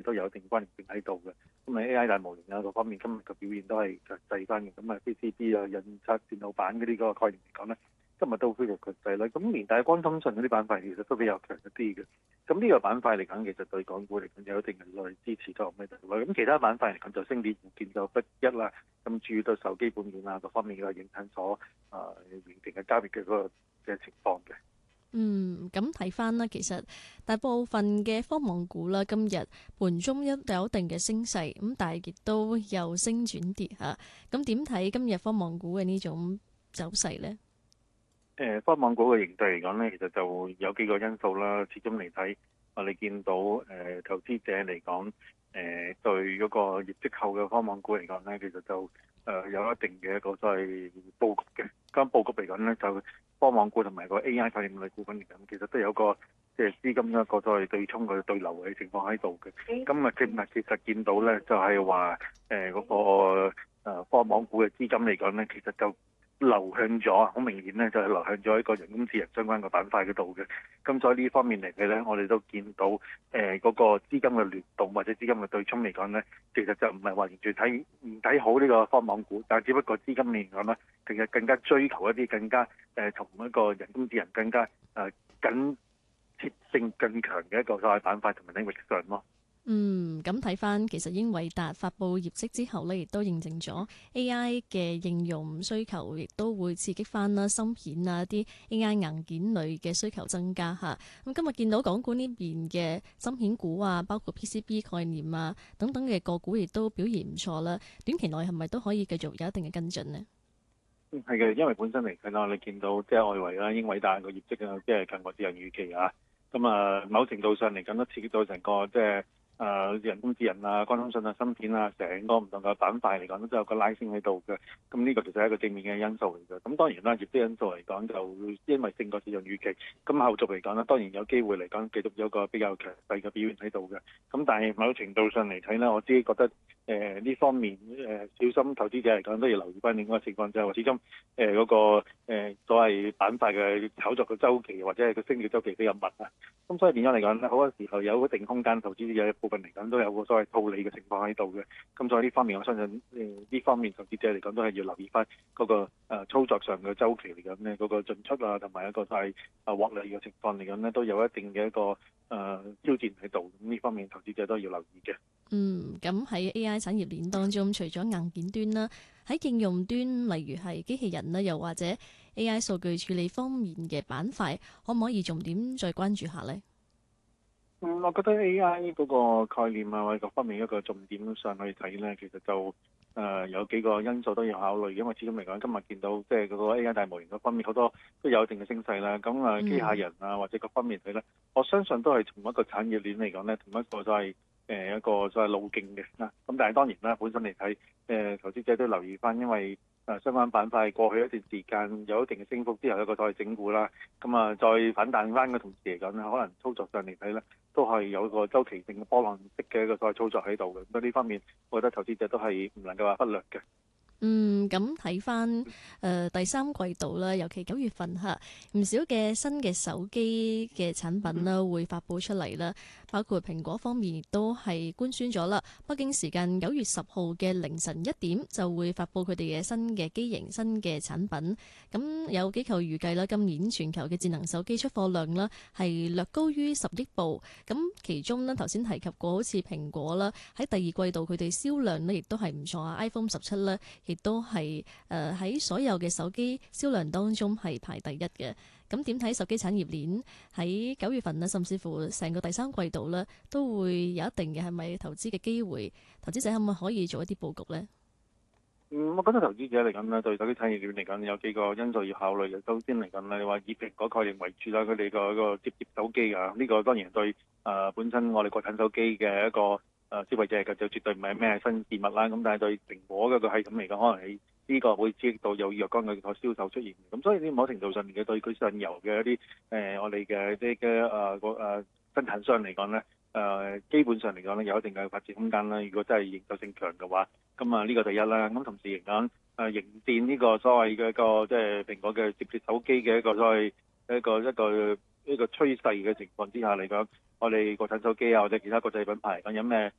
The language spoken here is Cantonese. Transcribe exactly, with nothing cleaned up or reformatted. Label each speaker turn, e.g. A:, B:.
A: 都有一定關聯性喺度嘅。咁啊 A I 大模型啊各方面今日嘅表現都係強勢翻嘅。咁啊 P C B 啊印刷電腦板嗰啲嗰個概念嚟講咧，今日都恢復強勢啦。咁連帶光通訊嗰啲板塊其實都比較強一啲嘅。咁呢個板塊嚟講，其實對港股嚟講有一定嘅內支持作用喺度啦。咁其他板塊嚟講就升跌互見就不一啦。咁注意到受基本面啊各方面嘅影響所啊形成嘅交易嘅嗰個嘅情況嘅。
B: 嗯，咁睇翻啦，其實大部分嘅科網股啦，今日盤中一有一定嘅升勢，咁但係亦都有升轉跌嚇。咁點睇今日科網股嘅呢種走勢呢？
A: 誒，科網股嘅形態嚟講咧，其實就有幾個因素啦。始終嚟睇，我哋見到誒、呃、投資者嚟講，誒、呃、對嗰個業績後嘅科網股嚟講咧，其實就誒、呃、有一定嘅一個所謂佈局嘅。咁佈局嚟講咧，就科網股同埋個 A I 概念類股份嚟講，其實都有個即係資金一個所謂對沖嘅對流嘅情況喺度嘅。咁啊，今日其實見到咧，就係話誒嗰個誒科網股嘅資金嚟講咧，其實就流向咗，好明顯咧，就係流向咗一個人工智能相關嘅板塊嗰度嘅。咁所以呢方面嚟睇咧，我哋都見到誒嗰、呃那個資金嘅聯動或者資金嘅對沖嚟講咧，其實就唔係話完全睇唔睇好呢個科網股，但係只不過資金嚟講咧，其實更加追求一啲更加誒同、呃、一個人工智能更加誒、呃、緊貼性更強嘅一個所謂板塊同埋領域上咯。
B: 嗯，咁睇翻，其實英偉達發布業績之後呢，亦都認證咗 A I 嘅應用需求，亦都會刺激翻啦芯片啊啲 A I 硬件類嘅需求增加嚇。咁今日見到港股呢邊嘅芯片股啊，包括 P C B 概念啊等等嘅個股，亦都表現唔錯啦。短期內係咪都可以繼續有一定嘅跟進呢？
A: 嗯，係嘅，因為本身嚟睇啦，你見到即係外圍啦，英偉達個業績啊，即係近過市場預期啊。咁啊，某程度上嚟講都刺激到成個即係。誒、呃、人工智能啊、光通訊啊、芯片啊，成個唔同嘅板塊嚟講，都有個拉升喺度嘅。咁呢個其實係一個正面嘅因素嚟嘅。咁當然啦，業績因素嚟講，就因為勝過市場預期。咁後續嚟講咧，當然有機會嚟講繼續有個比較強勢嘅表現喺度嘅。咁但係某程度上嚟睇咧，我自己覺得誒呢、呃、方面誒、呃、小心投資者嚟講都要留意翻另外一個情況，就係話始終誒嗰個、呃、所謂板塊嘅炒作嘅周期或者係個升嘅周期比較密啊。咁所以變咗嚟講咧，好多時候有一定空間投資者部分嚟講都有個所謂套利嘅情況喺度嘅。咁所以呢方面，我相信誒呢、呃、方面投資者嚟講都係要留意翻嗰、那個、呃、操作上嘅周期嚟講咧，嗰、那個進出啊同埋一個所謂啊獲利嘅情況嚟講咧，都有一定嘅一個誒、呃、挑戰喺度。咁呢方面投資者都要留意嘅。
B: 嗯，咁喺 A I 產業鏈當中，除咗硬件端啦，喺應用端，例如係機器人啦，又或者 A I 數據處理方面嘅板塊，可唔可以重點再關注下呢？
A: 嗯，我覺得 A I 嗰個概念啊或者各方面一個重點上去睇咧，其實就誒、呃、有幾個因素都要考慮，因為始終嚟講，今日見到即係嗰個 A I 大模型嗰方面好多都有一定嘅升勢啦。咁啊，機械人啊或者各方面睇咧，我相信都係從一個產業鏈嚟講咧，同一個就係誒一個所謂路徑嘅啦。咁但係當然啦，本身嚟睇誒投資者都留意翻，因為誒相關板塊過去一段時間有一定嘅升幅之後，一個所謂整固啦，咁啊再反彈翻嘅同時嚟講咧，可能操作上嚟睇咧，都係有一個周期性嘅波浪式嘅一個所謂操作喺度嘅。咁呢方面，我覺得投資者都係唔能夠話忽略嘅。
B: 嗯，咁睇翻誒第三季度啦，尤其九月份嚇，唔少嘅新嘅手機嘅產品啦會發布出嚟啦，包括蘋果方面亦都係官宣咗啦。北京時間九月十號嘅凌晨一點就會發布佢哋嘅新嘅機型、新嘅產品。咁有機構預計啦，今年全球嘅智能手機出貨量啦係略高於十億部。咁其中呢，頭先提及過，好似蘋果啦，喺第二季度佢哋銷量呢亦都係唔錯啊 ，iPhone 十七咧。亦都係誒喺所有嘅手機銷量當中係排第一嘅。咁點睇手機產業鏈喺九月份呢，甚至乎成個第三季度呢，都會有一定嘅係咪投資嘅機會？投資者可唔可以做一啲佈局呢？
A: 嗯，我覺得投資者嚟講咧，對手機產業鏈嚟講有幾個因素要考慮嘅。首先嚟講咧，你話以蘋果概念為主啦，佢哋個個摺疊手機啊，呢、這個當然對誒、呃、本身我哋國產手機嘅一個。誒消費者嘅就絕對唔係咩新事物啦，咁但係對蘋果嘅個系統嚟講，可能係呢個會刺激到有若干嘅個銷售出現，咁所以呢某程度上面嘅對佢上游嘅一啲誒、呃、我哋嘅啲嘅誒個誒生產商嚟講咧，誒、呃、基本上嚟講咧有一定嘅發展空間啦。如果真係認受性強嘅話，咁啊呢個第一啦。咁同時嚟講誒迎戰呢個所謂嘅一個即係蘋果嘅摺疊手機嘅一個所謂一個一個一個趨勢嘅情況之下嚟講，我哋國產手機啊或者其他國際品牌嚟講有咩